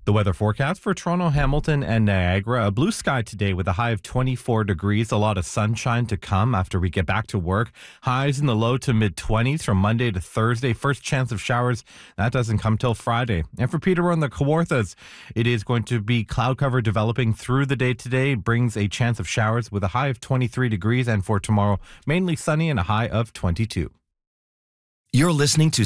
The weather forecast for Toronto, Hamilton, and Niagara. A blue sky today with a high of 24 degrees. A lot of sunshine to come after we get back to work. Highs in the low to mid-20s from Monday to Thursday. First chance of showers, that doesn't come till Friday. And for Peterborough and the Kawarthas, it is going to be cloud cover developing through the day today. Brings a chance of showers with a high of 23 degrees. And for tomorrow, mainly sunny and a high of 22. You're listening to